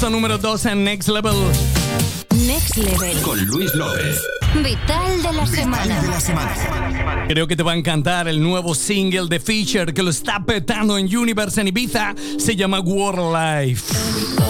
Número 2 en Next Level. Next Level. Con Luis López. Vital de la semana. Creo que te va a encantar el nuevo single de Fisher que lo está petando en Universe en Ibiza. Se llama World Life.